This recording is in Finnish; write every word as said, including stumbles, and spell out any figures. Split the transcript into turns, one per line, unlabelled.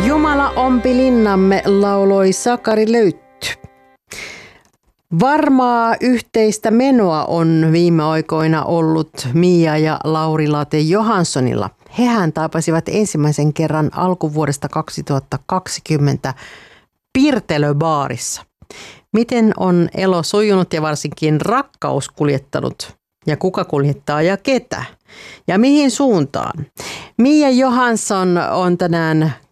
Jumala ompi linnamme, lauloi Sakari Löytty. Varmaa yhteistä menoa on viime aikoina ollut Mia ja Lauri Laate Johanssonilla. Hehän taipasivat ensimmäisen kerran alkuvuodesta kaksituhattakaksikymmentä Pirtelöbaarissa. Miten on elo sujunut ja varsinkin rakkaus kuljettanut? Ja kuka kuljettaa ja ketä? Ja mihin suuntaan? Mia Johansson on tänään